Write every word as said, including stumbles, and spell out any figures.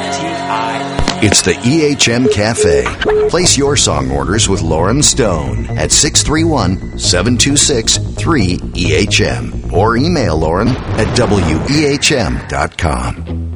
T I. It's the E H M Cafe. Place your song orders with Lauren Stone at six three one, seven two six, three E H M or email Lauren at W E H M dot com.